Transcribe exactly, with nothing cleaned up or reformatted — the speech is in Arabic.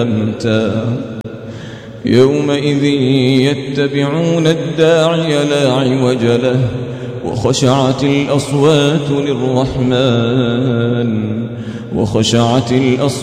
يومئذ يتبعون الداعي لا عوج له وخشعت الأصوات للرحمن وخشعت الأصوات